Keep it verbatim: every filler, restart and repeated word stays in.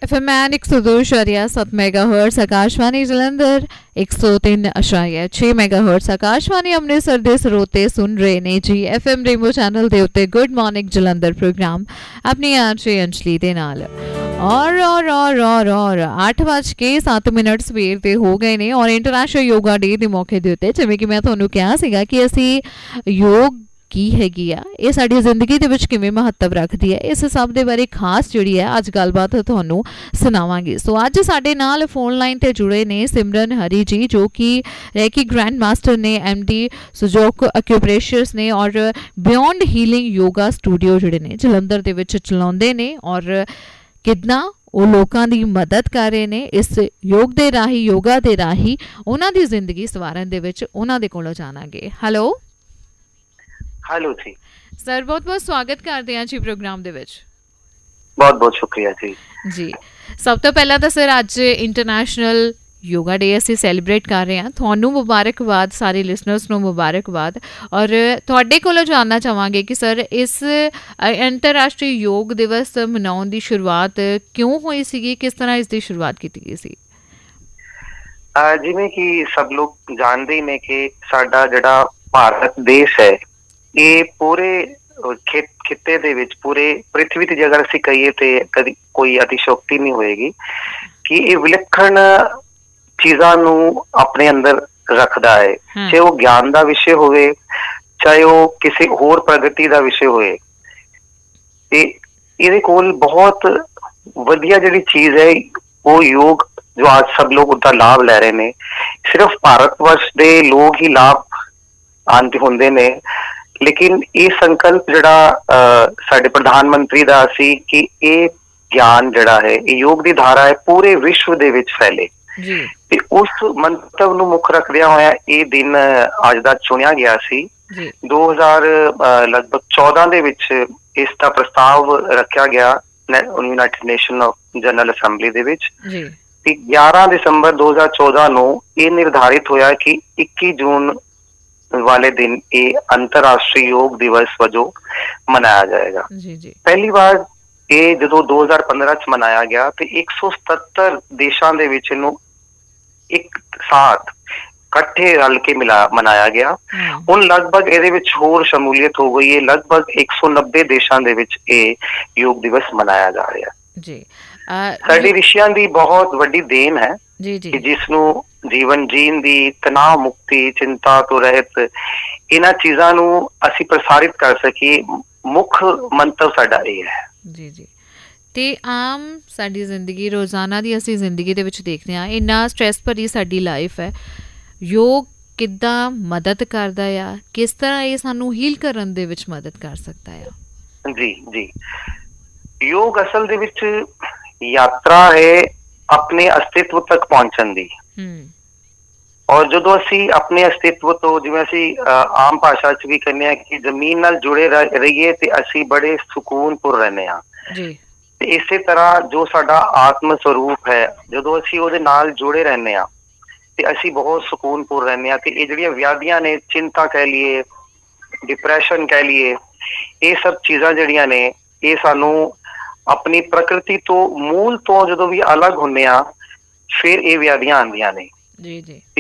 F M N एक सौ दो अशारिया सत्त मेगा हर्ट्स आकाशवाणी जलंधर एक सौ तीन अशारिया छे मेगा हर्ट्स आकाशवाणी अमृतसर दे ਸਰੋਤੇ सुन रहे ने जी एफ एम रेनबो चैनल ਦੇ ਉੱਤੇ गुड मॉर्निंग जलंधर प्रोग्राम अपनी आरजे अंजलि ਦੇ ਨਾਲ और और और और और आठ बज के सत्त मिनट ਸਵੇਰ ਦੇ ਹੋ ਗਏ ਨੇ और ਇੰਟਰਨੈਸ਼ਨਲ ਯੋਗਾ ਡੇ ਦੇ ਮੌਕੇ ਦੇ ਉੱਤੇ ਜਿਵੇਂ ਕਿ ਮੈਂ ਤੁਹਾਨੂੰ ਕਿਹਾ ਸੀਗਾ ਕਿ ਅਸੀਂ ਯੋਗ ਕੀ ਹੈਗੀ ਆ ਇਹ ਸਾਡੀ ਜ਼ਿੰਦਗੀ ਦੇ ਵਿੱਚ ਕਿਵੇਂ ਮਹੱਤਵ ਰੱਖਦੀ ਹੈ ਇਸ ਸਭ ਦੇ ਬਾਰੇ ਖਾਸ ਜਿਹੜੀ ਹੈ ਅੱਜ ਗੱਲਬਾਤ ਤੁਹਾਨੂੰ ਸੁਣਾਵਾਂਗੇ। ਸੋ ਅੱਜ ਸਾਡੇ ਨਾਲ ਫੋਨ ਲਾਈਨ ਤੇ ਜੁੜੇ ਨੇ ਸਿਮਰਨ ਹਰੀ ਜੀ ਜੋ ਕਿ ਰੈਕੀ ਗ੍ਰੈਂਡ ਮਾਸਟਰ ਨੇ ਐਮਡੀ ਸੁਜੋਕ ਐਕਿਊਪ੍ਰੈਸ਼ਰਸ ਨੇ ਔਰ ਬਿਯੋਂਡ ਹੀਲਿੰਗ ਯੋਗਾ ਸਟੂਡੀਓ ਜਿਹੜੇ ਨੇ ਜਲੰਧਰ ਦੇ ਵਿੱਚ ਚਲਾਉਂਦੇ ਨੇ ਔਰ ਕਿੱਦਾਂ ਉਹ ਲੋਕਾਂ ਦੀ ਮਦਦ ਕਰ ਰਹੇ ਨੇ ਇਸ ਯੋਗ ਦੇ ਰਾਹੀਂ ਯੋਗਾ ਦੇ ਰਾਹੀਂ ਉਹਨਾਂ ਦੀ ਜ਼ਿੰਦਗੀ ਸਵਾਰਨ ਦੇ ਵਿੱਚ ਉਹਨਾਂ ਦੇ ਕੋਲੋਂ ਜਾਣਾਂਗੇ। ਹੈਲੋ हेलो जी सर बहुत बहुत स्वागत करते हैं जी प्रोग्राम ਦੇ ਵਿੱਚ। बहुत बहुत शुक्रिया जी जी ਸਭ ਤੋਂ ਪਹਿਲਾਂ ਤਾਂ ਸਰ ਅੱਜ ਇੰਟਰਨੈਸ਼ਨਲ ਯੋਗਾ ਡੇ ਅਸੀਂ ਸੈਲੀਬ੍ਰੇਟ ਕਰ ਰਹੇ ਹਾਂ ਤੁਹਾਨੂੰ ਮੁਬਾਰਕਬਾਦ ਸਾਰੇ ਲਿਸਨਰਸ ਨੂੰ ਮੁਬਾਰਕਬਾਦ ਔਰ ਤੁਹਾਡੇ ਕੋਲੋਂ ਜਾਣਨਾ ਚਾਹਾਂਗੇ ਕਿ ਸਰ ਇਸ ਅੰਤਰਰਾਸ਼ਟਰੀ ਯੋਗ ਦਿਵਸ ਮਨਾਉਣ ਦੀ ਸ਼ੁਰੂਆਤ ਕਿਉਂ ਹੋਈ ਸੀਗੀ ਕਿਸ ਤਰ੍ਹਾਂ ਇਸ ਦੀ ਸ਼ੁਰੂਆਤ ਕੀਤੀ ਗਈ ਸੀ। ਜਿਵੇਂ ਕਿ ਸਭ ਲੋਕ ਜਾਣਦੇ ਨੇ ਕਿ ਸਾਡਾ ਜਿਹੜਾ ਭਾਰਤ ਦੇਸ਼ ਹੈ ਇਹ ਪੂਰੇ ਖਿੱਤੇ ਦੇ ਵਿੱਚ ਪੂਰੇ ਪ੍ਰਿਥਵੀ ਤੇ ਅਗਰ ਅਸੀਂ ਕਹੀਏ ਤੇ ਕਦੀ ਕੋਈ ਅਤਿਸ਼ੋਕਤੀ ਨਹੀਂ ਹੋਏਗੀ ਕਿ ਇਹ ਵਿਲੱਖਣ ਚੀਜ਼ਾਂ ਨੂੰ ਆਪਣੇ ਅੰਦਰ ਰੱਖਦਾ ਹੈ ਚਾਹੇ ਉਹ ਗਿਆਨ ਦਾ ਵਿਸ਼ੇ ਹੋਵੇ ਚਾਹੇ ਉਹ ਕਿਸੇ ਹੋਰ ਪ੍ਰਗਤੀ ਦਾ ਵਿਸ਼ੇ ਹੋਵੇ ਤੇ ਇਹਦੇ ਕੋਲ ਬਹੁਤ ਵਧੀਆ ਜਿਹੜੀ ਚੀਜ਼ ਹੈ ਉਹ ਯੋਗ ਜੋ ਅੱਜ ਸਭ ਲੋਕ ਉਹਦਾ ਲਾਭ ਲੈ ਰਹੇ ਨੇ ਸਿਰਫ ਭਾਰਤ ਵਰਸ਼ ਦੇ ਲੋਕ ਹੀ ਲਾਭ ਆਂਦੇ ਹੁੰਦੇ ਨੇ ਲੇਕਿਨ ਇਹ ਸੰਕਲਪ ਜਿਹੜਾ ਸਾਡੇ ਪ੍ਰਧਾਨ ਮੰਤਰੀ ਦਾ ਸੀ ਕਿ ਇਹ ਗਿਆਨ ਜਿਹੜਾ ਹੈ ਇਹ ਯੋਗ ਦੀ ਧਾਰਾ ਹੈ ਪੂਰੇ ਵਿਸ਼ਵ ਦੇ ਵਿੱਚ ਫੈਲੇ ਤੇ ਉਸ ਮੰਤਵ ਨੂੰ ਮੁੱਖ ਰੱਖਦਿਆਂ ਹੋਇਆ ਇਹ ਦਿਨ ਅੱਜ ਦਾ ਚੁਣਿਆ ਗਿਆ ਸੀ। ਦੋ ਹਜ਼ਾਰ ਲਗਭਗ ਚੌਦਾਂ ਦੇ ਵਿੱਚ ਇਸ ਦਾ ਪ੍ਰਸਤਾਵ ਰੱਖਿਆ ਗਿਆ United nation of general assembly ਦੇ ਵਿੱਚ ਤੇ ਗਿਆਰਾਂ ਦਸੰਬਰ ਦੋ ਹਜ਼ਾਰ ਚੌਦਾਂ ਨੂੰ ਇਹ ਨਿਰਧਾਰਿਤ ਹੋਇਆ ਕਿ ਇੱਕੀ ਜੂਨ ਵਾਲੇ ਦਿਨ ਇਹ ਅੰਤਰਰਾਸ਼ਟਰੀ ਯੋਗ ਦਿਵਸ ਵਜੋਂ ਮਨਾਇਆ ਜਾਏਗਾ। ਪਹਿਲੀ ਵਾਰ ਇਹ ਜਦੋਂ ਦੋ ਹਜ਼ਾਰ ਪੰਦਰਾਂ ਚ ਮਨਾਇਆ ਗਿਆ ਤੇ ਇੱਕ ਸੌ ਸਤੱਤਰ ਦੇਸ਼ਾਂ ਦੇ ਵਿੱਚ ਇਹਨੂੰ ਇੱਕ ਸਾਥ ਇਕੱਠੇ ਰਲ ਕੇ ਮਿਲਾ ਮਨਾਇਆ ਗਿਆ। ਹੁਣ ਲਗਭਗ ਇਹਦੇ ਵਿੱਚ ਹੋਰ ਸ਼ਮੂਲੀਅਤ ਹੋ ਗਈ ਹੈ ਲਗਭਗ ਇੱਕ ਸੌ ਨੱਬੇ ਦੇਸ਼ਾਂ ਦੇ ਵਿੱਚ ਇਹ ਯੋਗ ਦਿਵਸ ਮਨਾਇਆ ਜਾ ਰਿਹਾ ਜੀ। ਸਾਡੀ ਰਿਸ਼ੀਆਂ ਦੀ ਬਹੁਤ ਵੱਡੀ ਦੇਣ ਹੈ ਕਿ ਜਿਸ ਨੂੰ ਜੀਵਨ ਜੀਣ ਦੀ ਤਣਾਅ ਮੁਕਤੀ ਚਿੰਤਾ ਤੋਂ ਰਹਿਤ ਇਹਨਾਂ ਚੀਜ਼ਾਂ ਨੂੰ ਅਸੀਂ ਪ੍ਰਸਾਰਿਤ ਕਰ ਸਕੀਏ ਮੁੱਖ ਮੰਤਵ ਸਾਡਾ ਇਹ ਹੈ ਜੀ ਜੀ। ਤੇ ਆਮ ਸਾਡੀ ਜ਼ਿੰਦਗੀ ਰੋਜ਼ਾਨਾ ਦੀ ਅਸੀਂ ਜ਼ਿੰਦਗੀ ਦੇ ਵਿੱਚ ਦੇਖਦੇ ਹਾਂ ਇੰਨਾ ਸਟ੍ਰੈਸ ਭਰੀ ਸਾਡੀ ਲਾਈਫ ਹੈ ਯੋਗ ਕਿੱਦਾਂ ਮਦਦ ਕਰਦਾ ਆ ਕਿਸ ਤਰ੍ਹਾਂ ਇਹ ਸਾਨੂੰ ਹੀਲ ਕਰਨ ਦੇ ਵਿੱਚ ਮਦਦ ਕਰ ਸਕਦਾ ਆ। ਜੀ ਜੀ ਯੋਗ ਅਸਲ ਦੇ ਵਿੱਚ ਯਾਤਰਾ ਹੈ ਆਪਣੇ ਅਸਤਿਤਵ ਤੱਕ ਪਹੁੰਚਣ ਦੀ ਔਰ ਜਦੋਂ ਅਸੀਂ ਆਪਣੇ ਅਸਤਿਤਵ ਤੋਂ ਜਿਵੇਂ ਅਸੀਂ ਆਮ ਭਾਸ਼ਾ ਚ ਵੀ ਕਹਿੰਦੇ ਹਾਂ ਕਿ ਜ਼ਮੀਨ ਨਾਲ ਜੁੜੇ ਰਹੀਏ ਤੇ ਅਸੀਂ ਬੜੇ ਸਕੂਨਪੁਰ ਰਹਿੰਦੇ ਹਾਂ ਤੇ ਇਸੇ ਤਰ੍ਹਾਂ ਜੋ ਸਾਡਾ ਆਤਮ ਸਰੂਪ ਹੈ ਜਦੋਂ ਅਸੀਂ ਉਹਦੇ ਨਾਲ ਜੁੜੇ ਰਹਿੰਦੇ ਹਾਂ ਤੇ ਅਸੀਂ ਬਹੁਤ ਸਕੂਨਪੁਰ ਰਹਿੰਦੇ ਹਾਂ ਤੇ ਇਹ ਜਿਹੜੀਆਂ ਵਿਆਧੀਆਂ ਨੇ ਚਿੰਤਾ ਕਹਿ ਲਈਏ ਡਿਪਰੈਸ਼ਨ ਕਹਿ ਲਈਏ ਇਹ ਸਭ ਚੀਜ਼ਾਂ ਜਿਹੜੀਆਂ ਨੇ ਇਹ ਸਾਨੂੰ ਆਪਣੀ ਪ੍ਰਕਿਰਤੀ ਤੋਂ ਮੂਲ ਤੋਂ ਜਦੋਂ ਵੀ ਅਲੱਗ ਹੁੰਦੇ ਆ ਫਿਰ ਇਹ ਵਿਆਧੀਆਂ ਆਉਂਦੀਆਂ ਨੇ ਜੀ ਜੀ।